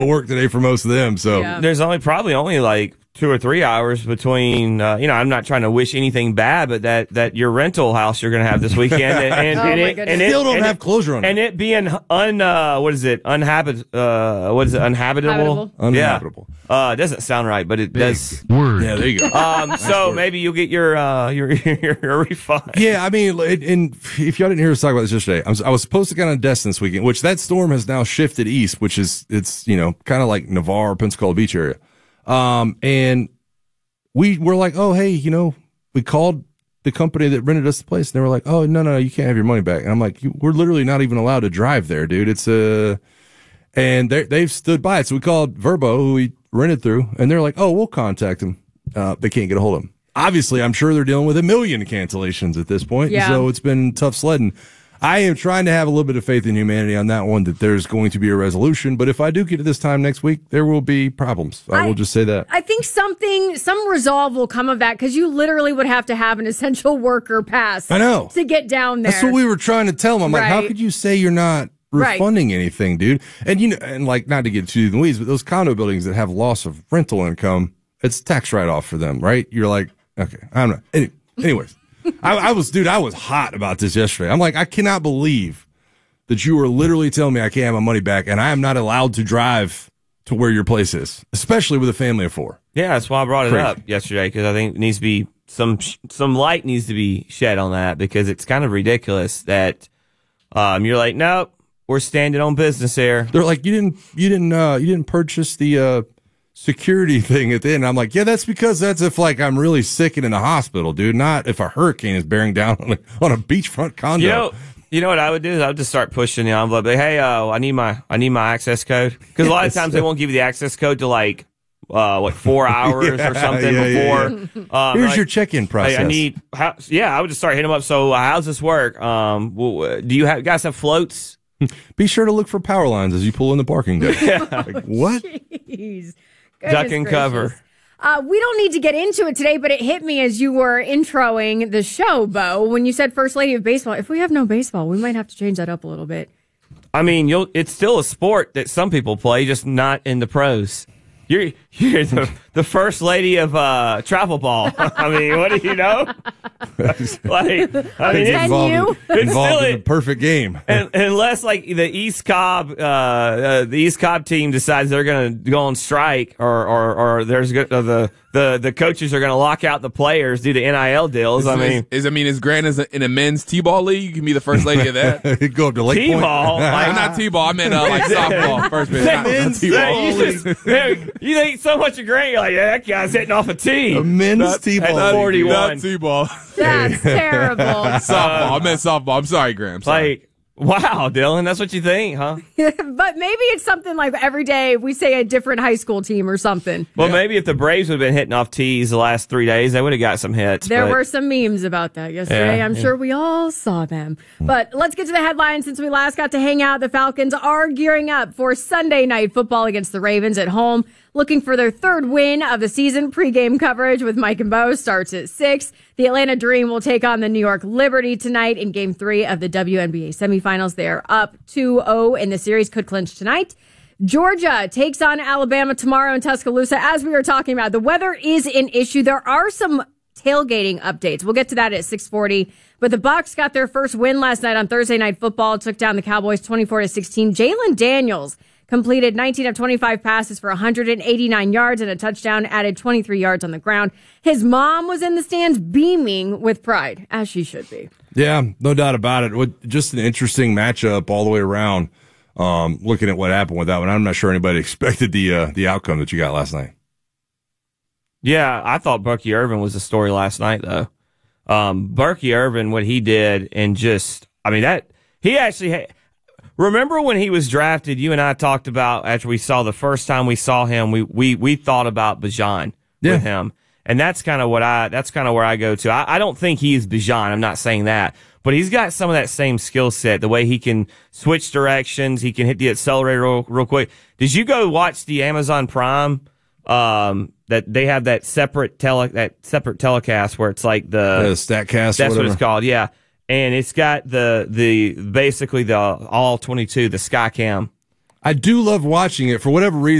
work today for most of them. So There's probably only like 2 or 3 hours between, I'm not trying to wish anything bad, but that your rental house you're going to have this weekend. And still don't have closure on it. And it being uninhabitable? Uninhabitable. Yeah. It doesn't sound right, but it does. Word. Yeah, there you go. So maybe you'll get your refund. Yeah, I mean, and if y'all didn't hear us talk about this yesterday, I was supposed to go on Destin this weekend, which that storm has now shifted east, which is, it's, kind of like Navarre, Pensacola Beach area. And we were like, oh, hey, we called the company that rented us the place, and they were like, oh, no, you can't have your money back. And I'm like, we're literally not even allowed to drive there, dude. It's and they've stood by it. So we called Verbo, who we rented through, and they're like, oh, we'll contact them. They can't get a hold of them. Obviously, I'm sure they're dealing with 1 million cancellations at this point. Yeah. So it's been tough sledding. I am trying to have a little bit of faith in humanity on that one, that there's going to be a resolution. But if I do get to this time next week, there will be problems. I will just say that. I think some resolve will come of that, because you literally would have to have an essential worker pass. I know. To get down there. That's what we were trying to tell them. I'm like, how could you say you're not refunding anything, dude? And and like, not to get too in the weeds, but those condo buildings that have loss of rental income, it's tax write-off for them, right? You're like, okay, I'm not. Anyways. I was hot about this yesterday. I'm like, I cannot believe that you are literally telling me I can't have my money back, and I am not allowed to drive to where your place is, especially with a family of 4. Yeah, that's why I brought it up yesterday, because I think it needs to be some light needs to be shed on that, because it's kind of ridiculous that you're like, nope, we're standing on business here. They're like, you didn't purchase the security thing at the end. I'm like, yeah, that's because that's if like I'm really sick and in the hospital, dude, not if a hurricane is bearing down on a beachfront condo. You know what I would do is I would just start pushing the envelope. Like, hey, I need my access code, because a lot of times they won't give you the access code to like 4 hours or something before. Here's your check-in process. Hey, I would just start hitting them up. So how's this work? Do you guys have floats? Be sure to look for power lines as you pull in the parking deck. Like, what? Jeez. Duck and cover. We don't need to get into it today, but it hit me as you were introing the show, Bo, when you said First Lady of Baseball. If we have no baseball, we might have to change that up a little bit. I mean, it's still a sport that some people play, just not in the pros. You're the First Lady of travel ball. I mean, what do you know? Involved in a perfect game. Unless like the East Cobb team decides they're going to go on strike, or there's the coaches are going to lock out the players due to NIL deals. Is Grant in a men's t-ball league? You can be the First Lady of that. Go up to Lake T-ball, Point. Not t-ball. I meant like softball. First base. Men's t-ball. You think so much of Grant, you're like, yeah, that guy's hitting off a tee. A men's t-ball. At 41. Not t-ball. That's terrible. Softball. I meant softball. I'm sorry, Graham. I'm sorry. Like, wow, Dylan, that's what you think, huh? But maybe it's something like every day we say a different high school team or something. Well, maybe if the Braves would have been hitting off tees the last 3 days, they would have got some hits. There were some memes about that yesterday. Yeah, I'm sure we all saw them. But let's get to the headlines. Since we last got to hang out, the Falcons are gearing up for Sunday night football against the Ravens at home, looking for their 3rd win of the season. Pre-game coverage with Mike and Bo starts at 6. The Atlanta Dream will take on the New York Liberty tonight in Game 3 of the WNBA semifinals. They are up 2-0 in the series, could clinch tonight. Georgia takes on Alabama tomorrow in Tuscaloosa. As we were talking about, the weather is an issue. There are some tailgating updates. We'll get to that at 6:40. But the Bucs got their first win last night on Thursday Night Football, took down the Cowboys 24-16. Jalen Daniels completed 19 of 25 passes for 189 yards and a touchdown, added 23 yards on the ground. His mom was in the stands beaming with pride, as she should be. Yeah, no doubt about it. Just an interesting matchup all the way around. Looking at what happened with that one, I'm not sure anybody expected the outcome that you got last night. Yeah, I thought Bucky Irvin was the story last night, though. Bucky Irvin, what he did, and he actually remember when he was drafted. You and I talked about after we saw the first time we saw him, we thought about Bijan with him, and that's kind of where I go to. I don't think he's Bijan. I'm not saying that. But he's got some of that same skill set, the way he can switch directions, he can hit the accelerator real quick. Did you go watch the Amazon Prime? That they have that separate telecast where it's like the StatCast. That's what it's called, yeah. And it's got the basically the all 22, the Skycam. I do love watching it for whatever reason.